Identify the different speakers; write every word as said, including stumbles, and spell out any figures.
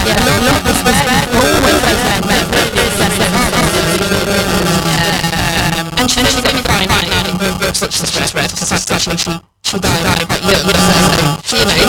Speaker 1: Yeah, a lot of respect, always respect, but it's a um, and she, and she's only fine in books such as Stress Red, because that's actually she, she died quite young, so, you know,